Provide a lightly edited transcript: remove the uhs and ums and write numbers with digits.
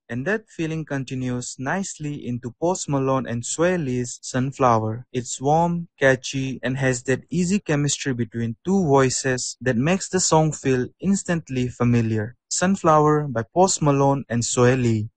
And that feeling continues nicely into Post Malone and Sway Lee's Sunflower. It's warm, catchy, and has that easy chemistry between two voices that makes the song feel instantly familiar. Sunflower by Post Malone and Sway Lee.